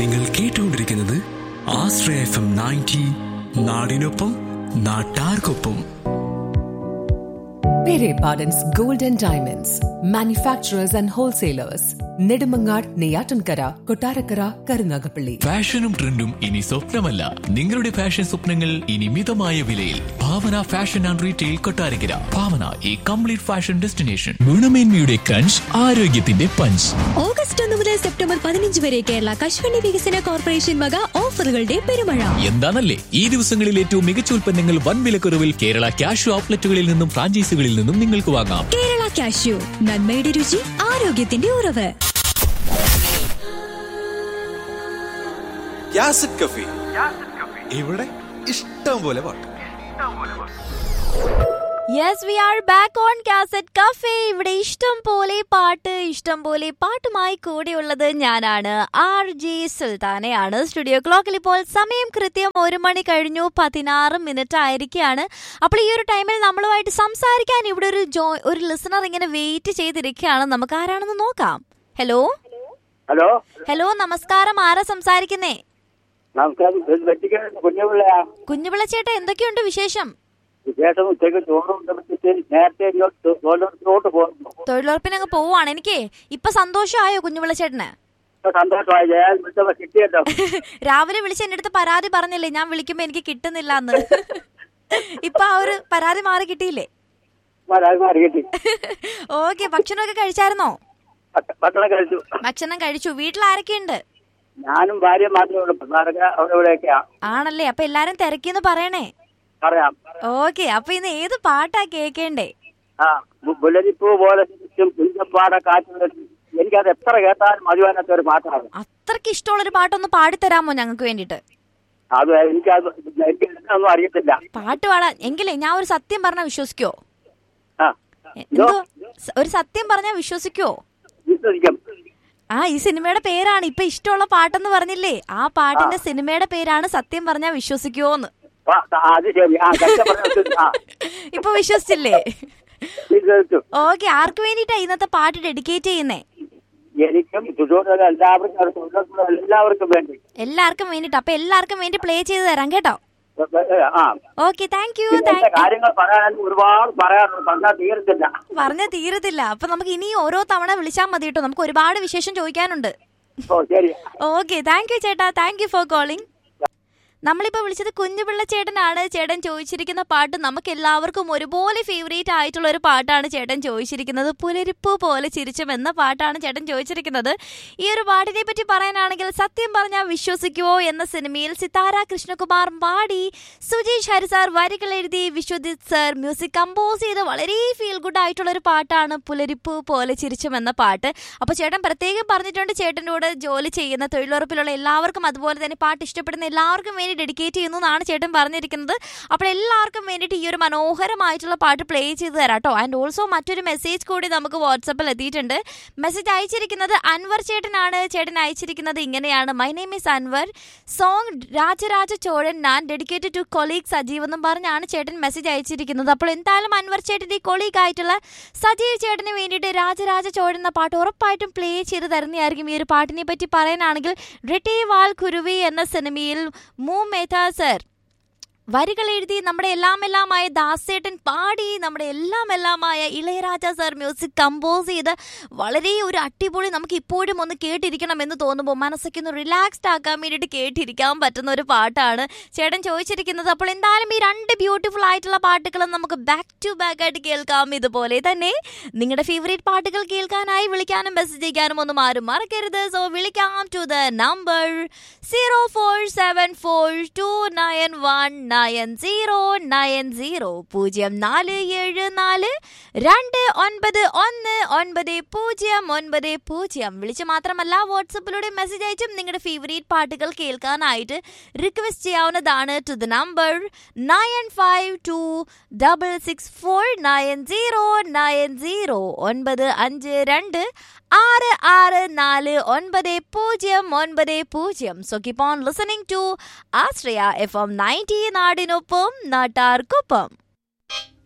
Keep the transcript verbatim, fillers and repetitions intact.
നിങ്ങൾ കേട്ടുകൊണ്ടിരിക്കുന്നത് ആശ്രയ F M ninety, നാടിനൊപ്പം നാട്ടാർക്കൊപ്പം. Pere Pardon's Gold and Diamonds, manufacturers and wholesalers. Nedumangad, Neyyattinkara, Kottarakkara, Karunagappally. ഫാഷനും ട്രെൻഡും ഇനി സ്വപ്നമല്ല, നിങ്ങളുടെ ഫാഷൻ സ്വപ്നങ്ങൾ ഇനി മിതമായ വിലയിൽ. ഭാവന ഫാഷൻ ആൻഡ് റീറ്റെയിൽ, കൊട്ടാരക്കര. ഭാവന, ഈ കംപ്ലീറ്റ് ഫാഷൻ ഡെസ്റ്റിനേഷൻ. ഗുണമേന്മയുടെ ക്രഞ്ച്, ആരോഗ്യത്തിന്റെ പഞ്ച്. ഓഗസ്റ്റ് ഒന്ന് മുതൽ സെപ്റ്റംബർ പതിനഞ്ച് വരെ കേരള കശുവണ്ടി വികസന കോർപ്പറേഷൻ വക ഓഫറുകളുടെ പെരുമഴ. എന്താണല്ലേ ഈ ദിവസങ്ങളിൽ ഏറ്റവും മികച്ച ഉൽപ്പന്നങ്ങൾ വൻ വിലക്കുറവിൽ കേരള ക്യാഷ് ഔട്ട്ലെറ്റുകളിൽ നിന്നും ഫ്രാഞ്ചൈസികളിൽ നിന്നും നിങ്ങൾക്ക് വാങ്ങാം. കേരള കാഷ്യൂ, നന്മയുടെ രുചി, ആരോഗ്യത്തിന്റെ ഉറവ്. യാസിഡ് കഫേ, ഇവിടെ ഇഷ്ടം പോലെ പാട്ട്. Yes, V are back on cassette cafe. ഇവിടെ ഇഷ്ടം പോലെ പാട്ട്, ഇഷ്ടം പോലെ പാട്ടുമായി കൂടെയുള്ളത് ഞാനാണ്, ആർ ജെ സുൽത്താനയാണ്. സ്റ്റുഡിയോ ക്ലോക്കിൽ ഇപ്പോൾ സമയം കൃത്യം ഒരു മണി കഴിഞ്ഞു പതിനാറ് മിനിറ്റ് ആയിരിക്കുകയാണ്. അപ്പോൾ ഈ ഒരു ടൈമിൽ നമ്മളുമായിട്ട് സംസാരിക്കാൻ ഇവിടെ ഒരു ജോ ഒരു ലിസണർ ഇങ്ങനെ വെയിറ്റ് ചെയ്തിരിക്കുകയാണ്. നമുക്ക് ആരാണെന്ന് നോക്കാം. ഹലോ ഹലോ ഹലോ നമസ്കാരം, ആരാ സംസാരിക്കുന്നേ? നമസ്കാരം, കുഞ്ഞുപിള്ളയാ. കുഞ്ഞുപിള്ള ചേട്ടാ, എന്തൊക്കെയുണ്ട് വിശേഷം? വിശേഷം ഉച്ചയ്ക്ക് ചോറും നേരത്തെ തൊഴിലുറപ്പിലോട്ട് പോകുന്നു. തൊഴിലുറപ്പിനങ്ങ് പോവാണ്. എനിക്ക് ഇപ്പൊ സന്തോഷമായോ കുഞ്ഞുപിള്ള ചേട്ടന്? സന്തോഷമായി, കിട്ടിയല്ലോ. രാവിലെ വിളിച്ച് എന്റെ അടുത്ത് പരാതി പറഞ്ഞില്ലേ, ഞാൻ വിളിക്കുമ്പോ എനിക്ക് കിട്ടുന്നില്ല എന്ന്. ഇപ്പൊ ആ ഒരു പരാതി മാറി കിട്ടിയില്ലേ? കിട്ടി. ഓക്കെ, ഭക്ഷണമൊക്കെ കഴിച്ചായിരുന്നോ? ഭക്ഷണം കഴിച്ചു. ഭക്ഷണം കഴിച്ചു. വീട്ടിൽ ആരൊക്കെയുണ്ട്? ഞാനും ഭാര്യ മാത്രമേ അവിടെ. ആണല്ലേ, അപ്പൊ എല്ലാരും തിരക്കിന്ന് പറയണേ. പറയാം. ഓക്കെ, അപ്പൊ ഇന്ന് ഏത് പാട്ടാ കേക്കേണ്ടേ? ആ, പുലരിപ്പൂ പോലെ പുഞ്ചപ്പാട കാറ്റ്. എനിക്കത് എത്ര കേട്ടാലും മതിയാത്ത ഒരു പാട്ടാണ്. അത്രക്ക് ഇഷ്ടമുള്ളൊരു പാട്ടൊന്ന് പാടിത്തരാമോ ഞങ്ങൾക്ക് വേണ്ടിട്ട്? അത് എനിക്കത് എനിക്ക് ഒന്നും അറിയത്തില്ല പാട്ട് പാടാൻ. എങ്കിലേ ഞാൻ ഒരു സത്യം പറഞ്ഞാ വിശ്വസിക്കോ? ആ, എന്തോ ഒരു സത്യം പറഞ്ഞാ വിശ്വസിക്കോ? വിശ്വസിക്കാം. ആ, ഈ സിനിമയുടെ പേരാണ് ഇപ്പൊ ഇഷ്ടമുള്ള പാട്ടെന്ന് പറഞ്ഞില്ലേ, ആ പാട്ടിന്റെ സിനിമയുടെ പേരാണ് സത്യം പറഞ്ഞാ വിശ്വസിക്കോന്ന്. ഇപ്പൊ വിശ്വസിച്ചില്ലേ? ഓക്കെ, ആർക്ക് വേണ്ടിട്ടാ ഇന്നത്തെ പാട്ട് ഡെഡിക്കേറ്റ് ചെയ്യുന്നേ? എനിക്കും എല്ലാവർക്കും വേണ്ടി. എല്ലാവർക്കും വേണ്ടിട്ട്. അപ്പൊ എല്ലാവർക്കും വേണ്ടി പ്ലേ ചെയ്ത് തരാം കേട്ടോ. Okay, thank you. കാര്യങ്ങൾ പറയാൻ ഒരുപാട് പറയാറുണ്ട്, പറഞ്ഞാൽ തീരത്തില്ല. പറഞ്ഞാൽ തീരത്തില്ല. അപ്പൊ നമുക്ക് ഇനി ഓരോ തവണ വിളിച്ചാൽ മതി കേട്ടോ, നമുക്ക് ഒരുപാട് വിശേഷം ചോദിക്കാനുണ്ട്. ഓക്കെ, താങ്ക് യു ചേട്ടാ, താങ്ക് യു ഫോർ കോളിംഗ്. നമ്മളിപ്പോ വിളിച്ചത് കുഞ്ഞുപിള്ള ചേട്ടനാണ്. ചേട്ടൻ ചോദിച്ചിരിക്കുന്ന പാട്ട് നമുക്ക് എല്ലാവർക്കും ഒരുപോലെ ഫേവറേറ്റ് ആയിട്ടുള്ള ഒരു പാട്ടാണ് ചേട്ടൻ ചോദിച്ചിരിക്കുന്നത്. പുലരിപ്പൂ പോലെ ചിരിച്ചും എന്ന പാട്ടാണ് ചേട്ടൻ ചോദിച്ചിരിക്കുന്നത്. ഈ ഒരു പാട്ടിനെ പറ്റി പറയാനാണെങ്കിൽ സത്യം പറഞ്ഞാൽ വിശ്വസിക്കുവോ എന്ന സിനിമയിൽ സിതാര കൃഷ്ണകുമാർ പാടി, സുജീഷ് ഹരിസാർ വരികൾ എഴുതി, വിശ്വജിത് സർ മ്യൂസിക് കമ്പോസ് ചെയ്ത് വളരെ ഫീൽ ഗുഡ് ആയിട്ടുള്ള ഒരു പാട്ടാണ് പുലരിപ്പൂ പോലെ ചിരിച്ചും എന്ന പാട്ട്. അപ്പോൾ ചേട്ടൻ പ്രത്യേകം പറഞ്ഞിട്ടുണ്ട് ചേട്ടൻ്റെ കൂടെ ജോലി ചെയ്യുന്ന തൊഴിലുറപ്പിലുള്ള എല്ലാവർക്കും, അതുപോലെ തന്നെ പാട്ട് ഇഷ്ടപ്പെടുന്ന എല്ലാവർക്കും വേണ്ടി ഡെഡിക്കേറ്റ് ചെയ്യുന്നു എന്നാണ് ചേട്ടൻ പറഞ്ഞിരിക്കുന്നത്. അപ്പോൾ എല്ലാവർക്കും വേണ്ടിയിട്ട് ഈ ഒരു മനോഹരമായിട്ടുള്ള പാട്ട് പ്ലേ ചെയ്ത് തരാം കേട്ടോ. ആൻഡ് ഓൾസോ മറ്റൊരു മെസ്സേജ് കൂടി നമുക്ക് വാട്സപ്പിൽ എത്തിയിട്ടുണ്ട്. മെസ്സേജ് അയച്ചിരിക്കുന്നത് അൻവർ ചേട്ടനാണ്. ചേട്ടൻ അയച്ചിരിക്കുന്നത് ഇങ്ങനെയാണ്: my name is Anwar, song Rajaraja Chozhan ഞാൻ, ഡെഡിക്കേറ്റഡ് ടു കൊളീഗ് സജീവ് എന്നും പറഞ്ഞാണ് ചേട്ടൻ മെസ്സേജ് അയച്ചിരിക്കുന്നത്. അപ്പോൾ എന്തായാലും അൻവർ ചേട്ടൻ്റെ കൊളീഗ് ആയിട്ടുള്ള സജീവ് ചേട്ടന് വേണ്ടിയിട്ട് രാജരാജ ചോഴൻ എന്ന പാട്ട് ഉറപ്പായിട്ടും പ്ലേ ചെയ്ത് തരുന്നതായിരിക്കും. ഈ ഒരു പാട്ടിനെ പറ്റി പറയാനാണെങ്കിൽ റിട്ടേ വാൽ കുരുവി എന്ന സിനിമയിൽ മൂ മേത്ത സർ വരികൾ എഴുതി, നമ്മുടെ എല്ലാം എല്ലാമായ ദാസേട്ടൻ പാടി, നമ്മുടെ എല്ലാം എല്ലാമായ ഇളയരാജ സർ മ്യൂസിക് കമ്പോസ് ചെയ്ത് വളരെ ഒരു അടിപൊളി, നമുക്ക് ഇപ്പോഴും ഒന്ന് കേട്ടിരിക്കണം എന്ന് തോന്നുമ്പോൾ മനസ്സൊക്കെ ഒന്ന് റിലാക്സ്ഡ് ആക്കാൻ വേണ്ടിയിട്ട് കേട്ടിരിക്കാൻ പറ്റുന്ന ഒരു പാട്ടാണ് ചേട്ടൻ ചോദിച്ചിരിക്കുന്നത്. അപ്പോൾ എന്തായാലും ഈ രണ്ട് ബ്യൂട്ടിഫുൾ ആയിട്ടുള്ള പാട്ടുകളും നമുക്ക് ബാക്ക് ടു ബാക്ക് ആയിട്ട് കേൾക്കാം. ഇതുപോലെ തന്നെ നിങ്ങളുടെ ഫേവറേറ്റ് പാട്ടുകൾ കേൾക്കാനായി വിളിക്കാനും മെസ്സേജ് ചെയ്യാനും ഒന്നും ആരും മറക്കരുത്. സോ വിളിക്കാം to the number zero four seven four to nine one nine zero nine zero പൂജ്യം നാല് ഏഴ് നാല് രണ്ട് ഒൻപത് ഒന്ന് ഒൻപത് പൂജ്യം ഒൻപത് പൂജ്യം. വിളിച്ച് മാത്രമല്ല വാട്സപ്പിലൂടെ മെസ്സേജ് അയച്ചും നിങ്ങളുടെ ഫേവറേറ്റ് പാട്ടുകൾ കേൾക്കാനായിട്ട് റിക്വസ്റ്റ് ചെയ്യാവുന്നതാണ് to the number nine five to double six four nine zero nine zero ഒൻപത് അഞ്ച് രണ്ട് ആറ് ആറ് നാല് ഒൻപത് പൂജ്യം ഒൻപത് പൂജ്യം. So keep on listening to Ashraya F M ninety, നാടിനൊപ്പം നാട്ടാർക്കൊപ്പം.